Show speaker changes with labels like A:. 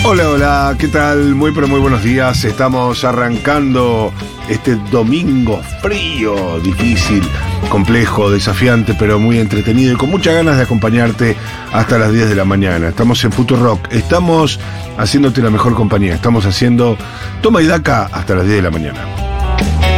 A: Hola, hola, ¿qué tal? Muy pero muy buenos días. Estamos arrancando este domingo frío, difícil, complejo, desafiante, pero muy entretenido y con muchas ganas de acompañarte hasta las 10 de la mañana. Estamos en Futurock, estamos haciéndote la mejor compañía, estamos haciendo Toma y Daca hasta las 10 de la mañana.